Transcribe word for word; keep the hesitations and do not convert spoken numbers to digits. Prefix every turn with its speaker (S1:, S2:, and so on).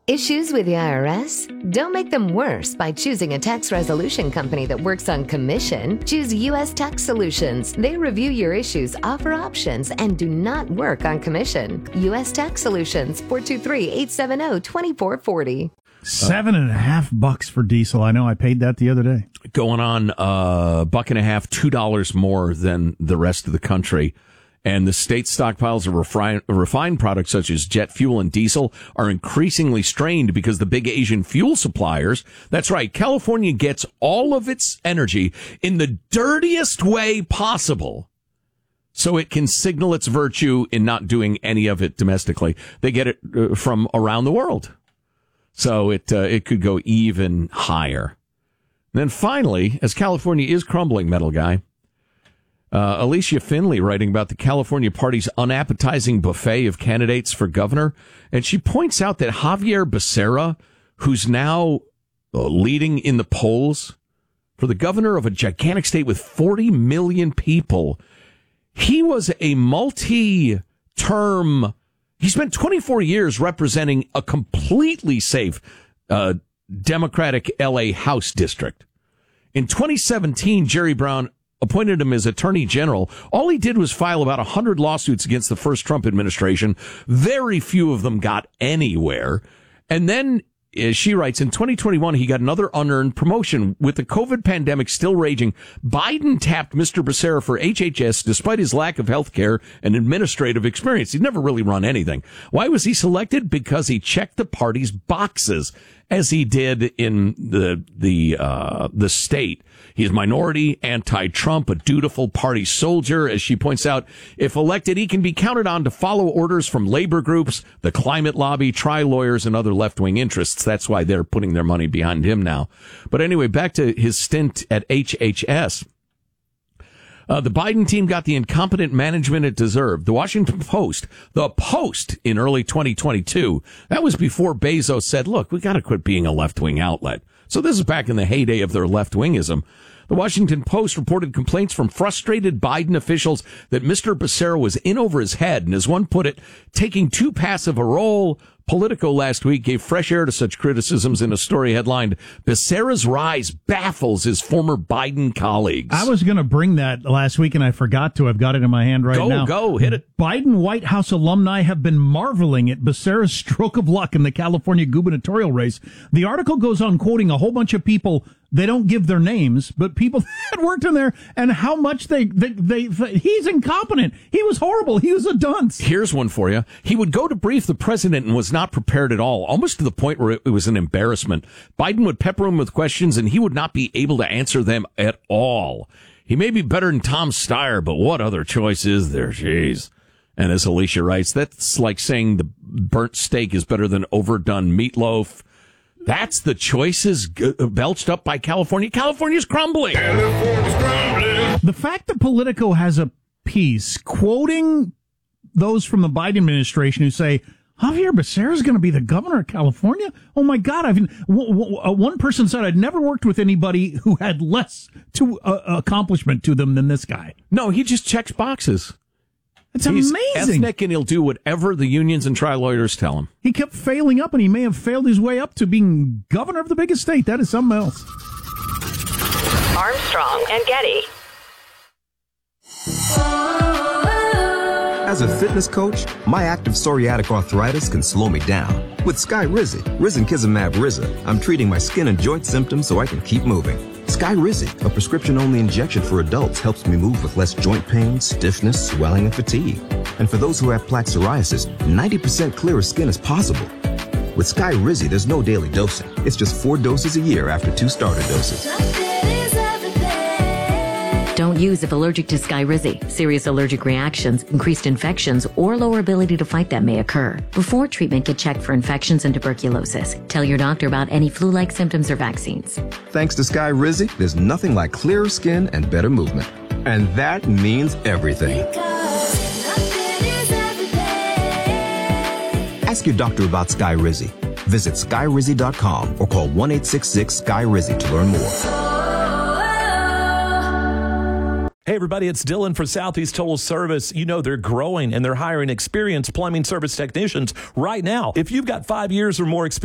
S1: Issues with the I R S? Don't make them worse by choosing a tax resolution company that works on commission. Choose U S Tax Solutions. They review your issues, offer options, and do not work on commission. U S Tax Solutions, four two three, eight seven zero, two four four zero.
S2: Seven and a half bucks for diesel. I know I paid that the other day.
S3: Going on a uh, buck and a half, two dollars more than the rest of the country. And the state stockpiles of refine, refined products such as jet fuel and diesel are increasingly strained because the big Asian fuel suppliers, that's right, California gets all of its energy in the dirtiest way possible so it can signal its virtue in not doing any of it domestically. They get it uh, from around the world. So it uh, it could go even higher. And then finally, as California is crumbling, metal guy, Uh, Alicia Finley writing about the California Party's unappetizing buffet of candidates for governor. And she points out that Javier Becerra, who's now uh, leading in the polls for the governor of a gigantic state with forty million people, he was a multi-term, he spent twenty-four years representing a completely safe uh, Democratic L A House district. In twenty seventeen, Jerry Brown appointed him as attorney general. All he did was file about one hundred lawsuits against the first Trump administration. Very few of them got anywhere. And then, as she writes, in twenty twenty-one, he got another unearned promotion. With the COVID pandemic still raging, Biden tapped Mister Becerra for H H S despite his lack of health care and administrative experience. He'd never really run anything. Why was he selected? Because he checked the party's boxes, as he did in the the uh the state. He's minority, anti-Trump, a dutiful party soldier. As she points out, if elected, he can be counted on to follow orders from labor groups, the climate lobby, tri-lawyers, and other left-wing interests. That's why they're putting their money behind him now. But anyway, back to his stint at H H S. Uh, the Biden team got the incompetent management it deserved. The Washington Post, the Post in early twenty twenty-two, that was before Bezos said, look, we got to quit being a left-wing outlet. So this is back in the heyday of their left-wingism. The Washington Post reported complaints from frustrated Biden officials that Mister Becerra was in over his head and, as one put it, taking too passive a role. Politico last week gave fresh air to such criticisms in a story headlined, Becerra's rise baffles his former Biden colleagues.
S2: I was going to bring that last week, and I forgot to. I've got it in my hand right
S3: go,
S2: now.
S3: Go, go, hit it.
S2: Biden White House alumni have been marveling at Becerra's stroke of luck in the California gubernatorial race. The article goes on quoting a whole bunch of people. They don't give their names, but people that worked in there and how much they, they, they, they, he's incompetent. He was horrible. He was a dunce.
S3: Here's one for you. He would go to brief the president and was not prepared at all, almost to the point where it was an embarrassment. Biden would pepper him with questions and he would not be able to answer them at all. He may be better than Tom Steyer, but what other choice is there? Jeez. And as Alicia writes, that's like saying the burnt steak is better than overdone meatloaf. That's the choices g- belched up by California. California's crumbling. California's crumbling.
S2: The fact that Politico has a piece quoting those from the Biden administration who say, Javier Becerra is going to be the governor of California? Oh, my God. I've w- w- one person said, I'd never worked with anybody who had less to uh, accomplishment to them than this guy.
S3: No, he just checks boxes.
S2: It's
S3: He's
S2: amazing.
S3: Ethnic, and he'll do whatever the unions and tri-lawyers tell him.
S2: He kept failing up, and he may have failed his way up to being governor of the biggest state. That is something else.
S4: Armstrong and Getty.
S5: As a fitness coach, my active psoriatic arthritis can slow me down. With Skyrizi, Risankizumab Riza, I'm treating my skin and joint symptoms so I can keep moving. Skyrizi, a prescription-only injection for adults, helps me move with less joint pain, stiffness, swelling, and fatigue. And for those who have plaque psoriasis, ninety percent clearer skin is possible. With Skyrizi, there's no daily dosing. It's just four doses a year after two starter doses.
S6: Don't use if allergic to Skyrizi. Serious allergic reactions, increased infections, or lower ability to fight them may occur. Before treatment, get checked for infections and tuberculosis. Tell your doctor about any flu-like symptoms or vaccines.
S5: Thanks to Skyrizi, there's nothing like clearer skin and better movement. And that means everything. Ask your doctor about Skyrizi. Visit Skyrizi dot com or call one eight six six Skyrizi to learn more.
S7: Hey, everybody, it's Dylan for Southeast Total Service. You know they're growing and they're hiring experienced plumbing service technicians right now. If you've got five years or more experience,